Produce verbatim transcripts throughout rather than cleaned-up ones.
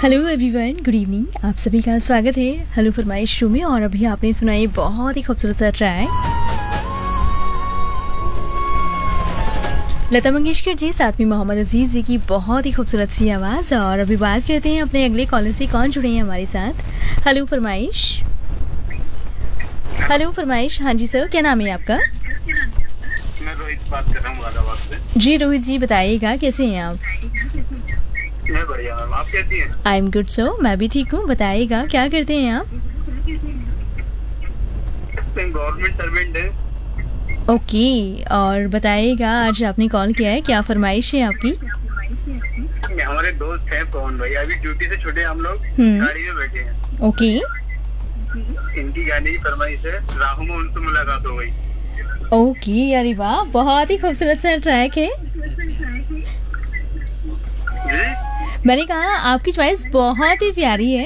Hello everyone, good evening. आप सभी का स्वागत है हेलो फरमाइश शो में। और अभी आपने सुना ये बहुत ही खूबसूरत सा ट्रैक लता मंगेशकर जी साथ में मोहम्मद अजीज जी की बहुत ही खूबसूरत सी आवाज़। और अभी बात करते हैं अपने अगले कॉलर से, कौन जुड़े हैं हमारे साथ। हेलो फरमाइश। हेलो फरमाइश। हाँ जी सर, क्या नाम है आपका? मैं रोहित बात कर रहा हूँ मुरादाबाद से। जी रोहित जी, बताइएगा कैसे हैं आप? मैं बढ़िया मैम, आप कैसी हैं? आई एम गुड सो, मैं भी ठीक हूँ। बताइएगा क्या करते हैं आप? गवर्नमेंट सर्वेंट है। ओके, और बताइएगा आज आपने कॉल किया है, क्या फरमाइश है आपकी? हमारे दोस्त हैं पवन भाई, अभी ड्यूटी से छुटे हम लोग हम्म। गाड़ी में बैठे हैं। ओके। इनकी गाने की फरमाइश है, राहों में उनसे मुलाकात हो गई। ओके, अरे वाह, बहुत ही खूबसूरत सा ट्रैक है। जी? मैंने कहा आपकी चॉइस बहुत ही प्यारी है।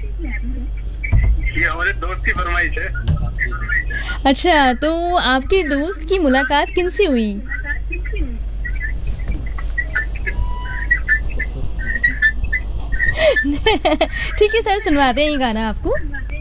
ये हमारे दोस्त की फरमाइश है। अच्छा, तो आपके दोस्त की मुलाकात किनसे हुई? ठीक है सर, सुनवाते हैं ये गाना आपको।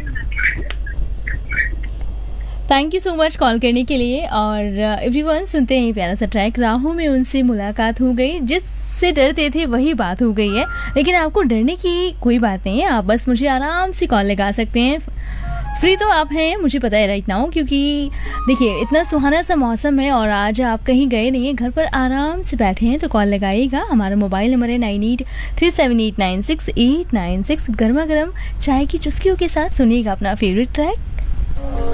Thank you so much call करने के लिए। और एवरीवन, सुनते हैं ये प्यारा सा ट्रैक, राहों में उनसे मुलाकात हो गई, जिससे डरते थे वही बात हो गई है। लेकिन आपको डरने की कोई बात नहीं है, आप बस मुझे आराम से कॉल लगा सकते हैं। फ्री तो आप हैं, मुझे पता है राइट नाउ, क्योंकि देखिए इतना सुहाना सा मौसम है और आज आप कहीं गए नहीं हैं, घर पर आराम से बैठे हैं, तो कॉल लगाइएगा। हमारा मोबाइल नंबर है nine eight three seven eight nine six eight nine six. गर्मा गर्म चाय की चुस्कियों के साथ सुनिएगा अपना फेवरेट ट्रैक।